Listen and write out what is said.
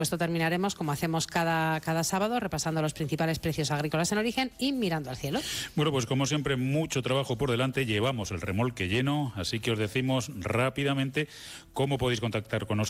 Esto terminaremos, como hacemos cada sábado, repasando los principales precios agrícolas en origen y mirando al cielo. Bueno, pues como siempre, mucho trabajo por delante. Llevamos el remolque lleno, así que os decimos rápidamente cómo podéis contactar con nosotros.